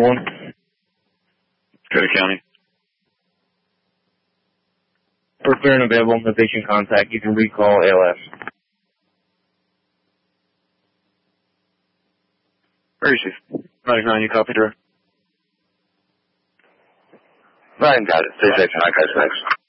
1. Go to county. For clear and available on the patient contact, you can recall ALS. Where is she? 99, you copy, direct? 9 got it. Stay safe tonight, guys. Thanks.